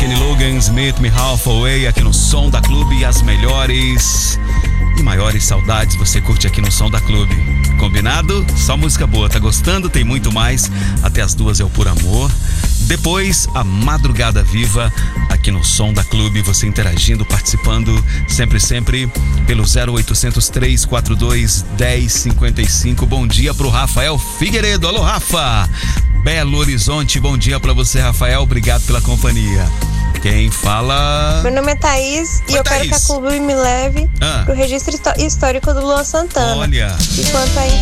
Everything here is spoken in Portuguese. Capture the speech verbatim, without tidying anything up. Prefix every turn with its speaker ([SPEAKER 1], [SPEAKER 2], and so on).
[SPEAKER 1] Kenny Loggins, Meet Me Halfway, aqui no Som da Clube. E as melhores e maiores saudades você curte aqui no Som da Clube. Combinado? Só música boa, tá gostando? Tem muito mais. Até as duas é o Por Amor. Depois, a Madrugada Viva, aqui no Som da Clube, você interagindo, participando, sempre, sempre, pelo zero oitocentos, três quatro dois, um zero cinco cinco. Bom dia pro Rafael Figueiredo. Alô, Rafa! Belo Horizonte, bom dia pra você, Rafael. Obrigado pela companhia. Quem fala...
[SPEAKER 2] Meu nome é Thaís. Oi, e eu Thaís. Quero que a Clube me leve ah. pro registro histórico do Luan Santana.
[SPEAKER 1] Olha.
[SPEAKER 2] Enquanto ainda